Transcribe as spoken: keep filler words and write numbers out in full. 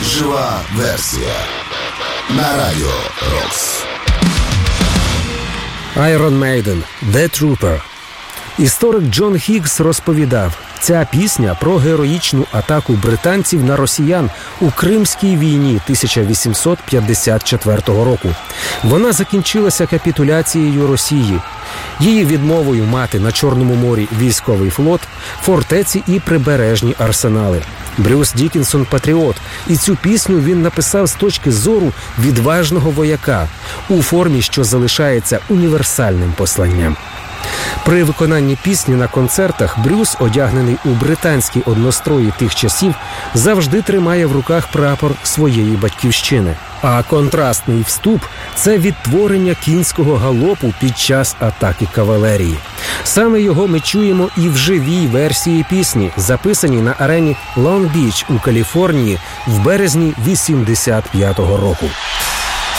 Жива версія на Радіо Рокс. Iron Maiden – The Trooper. Історик Джон Гіггс розповідав, ця пісня про героїчну атаку британців на росіян у Кримській війні тисяча вісімсот п'ятдесят четвертого року. Вона закінчилася капітуляцією Росії, її відмовою мати на Чорному морі військовий флот, фортеці і прибережні арсенали. Брюс Дікінсон – патріот, і цю пісню він написав з точки зору відважного вояка у формі, що залишається універсальним посланням. При виконанні пісні на концертах Брюс, одягнений у британські однострої тих часів, завжди тримає в руках прапор своєї батьківщини. А контрастний вступ – це відтворення кінського галопу під час атаки кавалерії. Саме його ми чуємо і в живій версії пісні, записаній на арені Лонг-Біч у Каліфорнії в березні вісімдесят п'ятого року.